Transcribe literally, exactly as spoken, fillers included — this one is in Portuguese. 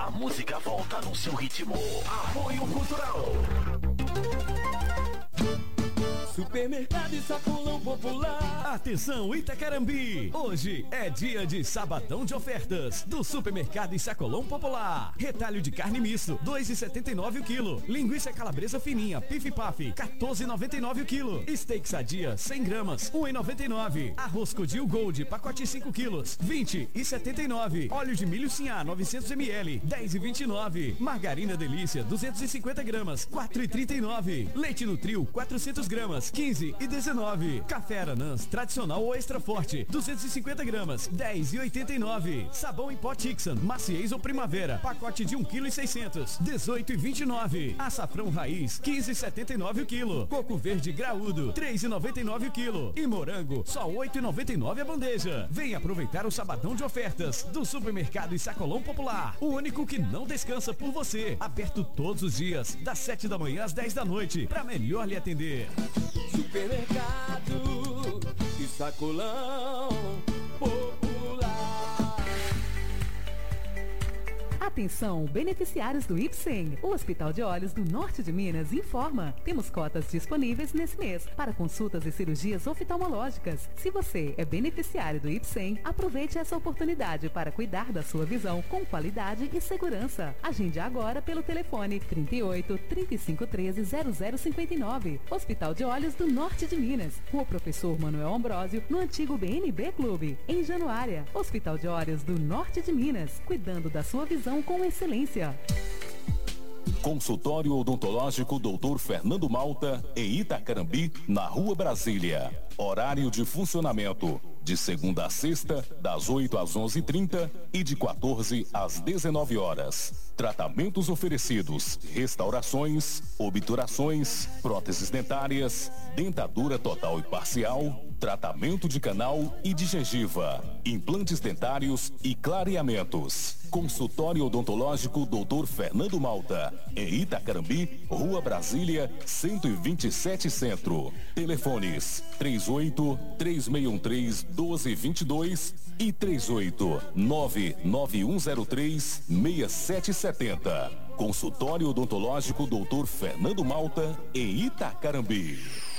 A música volta no seu ritmo. Apoio Cultural. Supermercado e Sacolão Popular. Atenção, Itacarambi! Hoje é dia de sabadão de ofertas do Supermercado e Sacolão Popular. Retalho de carne misto, dois reais e setenta e nove o quilo. Linguiça calabresa fininha, Pif Paf, quatorze reais e noventa e nove o quilo. Steak sadia, cem gramas, um real e noventa e nove. Arroz Codil Gold, pacote cinco quilos, vinte reais e setenta e nove. Óleo de milho Sinhá, novecentos mililitros, dez reais e vinte e nove. Margarina Delícia, duzentos e cinquenta gramas, quatro reais e trinta e nove. Leite Nutril, quatrocentas gramas, quinze reais e dezenove. Café Aranãs tradicional ou extra forte, duzentos e cinquenta gramas, dez reais e oitenta e nove. Sabão em pó Tixan, maciez ou primavera, pacote de um vírgula seis quilos, dezoito reais e vinte e nove. Açafrão raiz, quinze reais e setenta e nove o quilo. Coco verde graúdo, três reais e noventa e nove o quilo. E morango, só oito reais e noventa e nove a bandeja. Vem aproveitar o sabadão de ofertas do Supermercado e Sacolão Popular, o único que não descansa por você. Aberto todos os dias, das sete da manhã às dez da noite, para melhor lhe atender. Supermercado e Sacolão Popular. Atenção, beneficiários do I P S E M. O Hospital de Olhos do Norte de Minas informa. Temos cotas disponíveis nesse mês para consultas e cirurgias oftalmológicas. Se você é beneficiário do I P S E M, aproveite essa oportunidade para cuidar da sua visão com qualidade e segurança. Agende agora pelo telefone trinta e oito, trinta e cinco, treze, zero zero cinquenta e nove. Hospital de Olhos do Norte de Minas. Rua Professor Manuel Ambrósio, no antigo B N B Clube. Em Januária. Hospital de Olhos do Norte de Minas. Cuidando da sua visão com excelência. Consultório Odontológico doutor Fernando Malta, em Itacarambi, na Rua Brasília. Horário de funcionamento: de segunda a sexta, das oito às onze e trinta e de quatorze às dezenove horas. Tratamentos oferecidos: restaurações, obturações, próteses dentárias, dentadura total e parcial, tratamento de canal e de gengiva, implantes dentários e clareamentos. Consultório Odontológico doutor Fernando Malta, em Itacarambi, Rua Brasília, cento e vinte e sete Centro. Telefones três oito, três seis um três, doze vinte e dois e três oito, nove nove um zero três, seis sete sete zero. Consultório Odontológico doutor Fernando Malta, em Itacarambi.